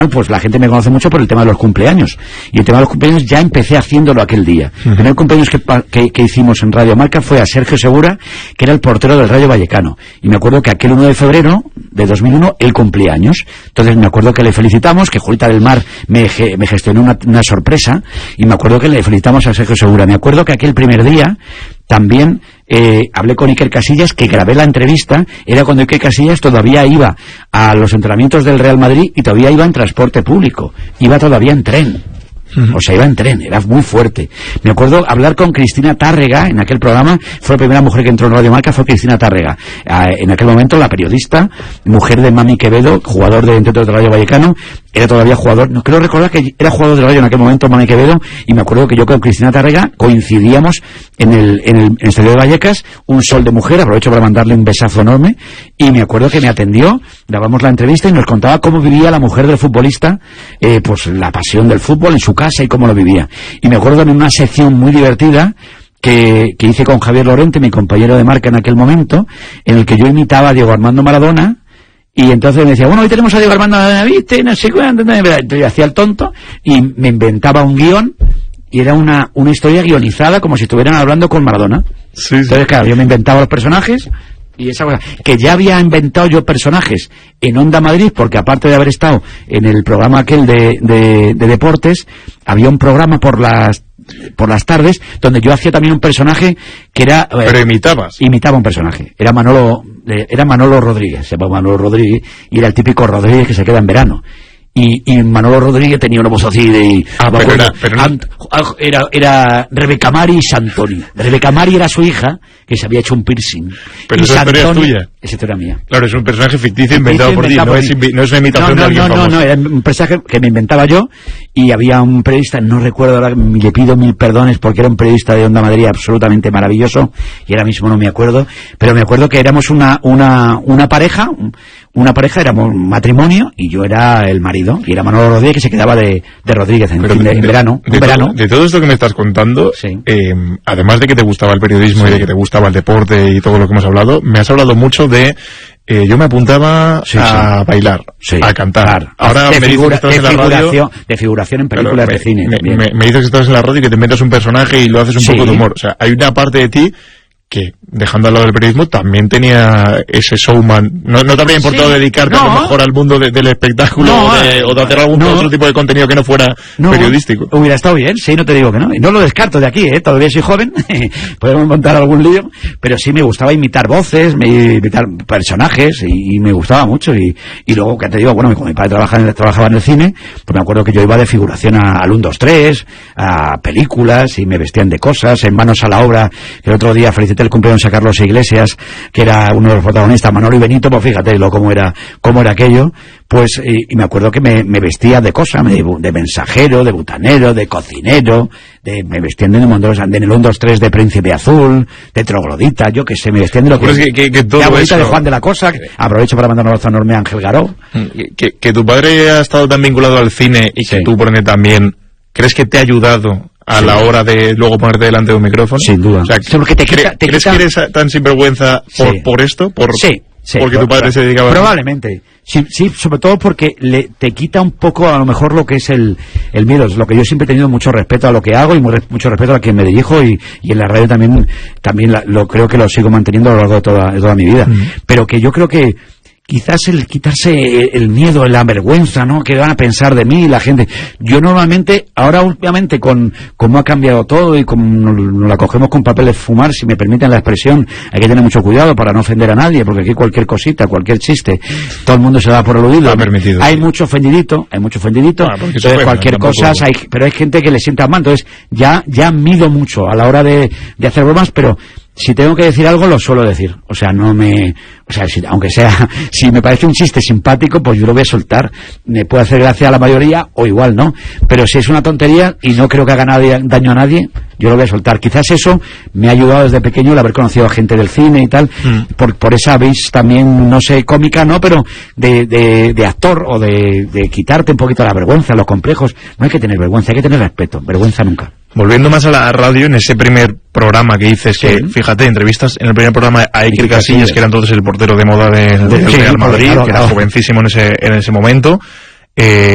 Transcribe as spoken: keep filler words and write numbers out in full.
pues la gente me conoce mucho por el tema de los cumpleaños, y el tema de los cumpleaños ya empecé haciéndolo aquel día. Uh-huh. El primer cumpleaños que, que, que hicimos en Radio Marca fue a Sergio Segura, que era el portero del Rayo Vallecano, y me acuerdo que aquel uno de febrero de dos mil uno él cumplía años. Entonces me acuerdo que le felicitamos, que Julita del Mar me, me gestionó una, una sorpresa, y me acuerdo que le felicitamos a Sergio Segura. Me acuerdo que aquel primer día también eh, hablé con Iker Casillas, que grabé la entrevista, era cuando Iker Casillas todavía iba a los entrenamientos del Real Madrid y todavía iba en transporte público, iba todavía en tren. Uh-huh. O sea, iba en tren, era muy fuerte. Me acuerdo hablar con Cristina Tárrega en aquel programa, fue la primera mujer que entró en Radio Marca, fue Cristina Tárrega. Eh, en aquel momento la periodista, mujer de Mami Quevedo, jugador de entre otros de Rayo Vallecano, era todavía jugador, no creo recordar que era jugador de Rayo en aquel momento, Mami Quevedo, y me acuerdo que yo con Cristina Tárrega coincidíamos en el, en el, en el estadio de Vallecas, un sol de mujer, aprovecho para mandarle un besazo enorme, y me acuerdo que me atendió, grabamos la entrevista y nos contaba cómo vivía la mujer del futbolista, eh, pues la pasión del fútbol en su casa y cómo lo vivía. Y me acuerdo en una sección muy divertida que, que hice con Javier Lorente, mi compañero de marca en aquel momento, en el que yo imitaba a Diego Armando Maradona, y entonces me decía, bueno, hoy tenemos a Diego Armando Maradona, ¿viste? No sé cuánto. Entonces yo hacía el tonto y me inventaba un guión, y era una, una historia guionizada como si estuvieran hablando con Maradona. Sí, sí. Entonces, claro, yo me inventaba los personajes y esa cosa, que ya había inventado yo personajes en Onda Madrid, porque aparte de haber estado en el programa aquel de, de, de deportes, había un programa por las por las tardes donde yo hacía también un personaje que era... Pero eh, imitabas. Imitaba un personaje, era Manolo, eh, era Manolo Rodríguez, se llama Manolo Rodríguez, y era el típico Rodríguez que se queda en verano. Y, y Manolo Rodríguez tenía una voz así de... Ah, pero bueno, era, pero no... Ant, era, era Rebeca Mari y Santoni. Rebeca Mari era su hija, que se había hecho un piercing. Pero y esa Santoni, historia es tuya. Esa historia mía. Claro, es un personaje ficticio inventado por ti, no es, no es una imitación no, no, de alguien no, famoso. No, no, era un personaje que me inventaba yo, y había un periodista, no recuerdo ahora, le pido mil perdones porque era un periodista de Onda Madrid absolutamente maravilloso, y ahora mismo no me acuerdo, pero me acuerdo que éramos una, una, una pareja, una pareja, éramos un matrimonio, y yo era el marido, y era Manolo Rodríguez, que se quedaba de, de Rodríguez en, fin, de, de, en verano. De, de, verano. To, de todo esto que me estás contando, sí. eh, además de que te gustaba el periodismo, sí, y de que te gustaba el deporte y todo lo que hemos hablado, me has hablado mucho de... Eh, yo me apuntaba sí, a sí. bailar, sí, a cantar. Claro. Ahora de me figura, dices que estás de en la radio... Figuración, de figuración en películas me, de cine. Me, me, me dices que estás en la radio y que te inventas un personaje y lo haces un sí. poco de humor. O sea, hay una parte de ti que, dejando al lado del periodismo, también tenía ese showman. No, no te habría importado sí, dedicarte no, a lo mejor al mundo de, del espectáculo no, o, de, o de hacer algún no, otro tipo de contenido que no fuera no, periodístico. Hubiera estado bien, sí, no te digo que no. Y no lo descarto de aquí, ¿eh? Todavía soy joven, podemos montar algún lío, pero sí me gustaba imitar voces, me, imitar personajes, y, y me gustaba mucho. Y, y luego, que te digo, bueno, como mi padre trabajaba en, trabajaba en el cine, pues me acuerdo que yo iba de figuración a, al uno, dos, tres, a películas, y me vestían de cosas, en Manos a la Obra, que el otro día felicité el cumpleaños a Carlos Iglesias, que era uno de los protagonistas, Manolo y Benito, pues fíjate lo cómo era, cómo era aquello, pues, y, y me acuerdo que me, me vestía de cosas, de, de mensajero, de butanero, de cocinero, de, me vestían de, de, de en el uno, dos, tres de Príncipe Azul, de troglodita, yo que sé, me vestían de lo que, pues que, que, que todo de abuelita eso, de Juan de la Cosa, aprovecho para mandar un abrazo enorme a Ángel Garó. Que, que tu padre ha estado tan vinculado al cine y que sí. tú, por ende, también, ¿crees que te ha ayudado a sí. la hora de luego ponerte delante de un micrófono? Sin duda. O sea, sí, porque te quita, te ¿crees quita... que eres tan sinvergüenza por, sí. por esto? Por, sí, sí. Porque pero, tu padre pero, se dedicaba probablemente. Sí, sí, sobre todo porque le, te quita un poco a lo mejor lo que es el, el miedo. Es lo que yo siempre he tenido mucho respeto a lo que hago y muy, mucho respeto a quien me dirijo, y, y en la radio también, también la, lo creo que lo sigo manteniendo a lo largo de toda, de toda mi vida. Mm. Pero que yo creo que quizás el quitarse el miedo, la vergüenza, ¿no? Que van a pensar de mí la gente. Yo normalmente, ahora últimamente, con cómo ha cambiado todo y como nos la cogemos con papel de fumar, si me permiten la expresión, hay que tener mucho cuidado para no ofender a nadie, porque aquí cualquier cosita, cualquier chiste, todo el mundo se da por aludido. Permitido, hay sí. mucho ofendidito, hay mucho ofendidito, ah, entonces puede, cualquier cosa, hay, pero hay gente que le sienta mal, entonces ya, ya mido mucho a la hora de, de hacer bromas, pero si tengo que decir algo, lo suelo decir. O sea, no me... O sea, si, aunque sea... Si me parece un chiste simpático, pues yo lo voy a soltar. Me puede hacer gracia a la mayoría, o igual no. Pero si es una tontería, y no creo que haga nadie, daño a nadie, yo lo voy a soltar. Quizás eso me ha ayudado desde pequeño, el haber conocido a gente del cine y tal. Mm. Por, por esa vez también, no sé, cómica, ¿no? Pero de, de, de actor, o de, de quitarte un poquito la vergüenza, los complejos. No hay que tener vergüenza, hay que tener respeto. Vergüenza nunca. Volviendo más a la radio, en ese primer programa que dices, sí. que, fíjate, entrevistas en el primer programa a Iker Casillas, que era entonces el portero de moda del de, de sí, Real Madrid, claro, que era claro. jovencísimo en ese, en ese momento, eh,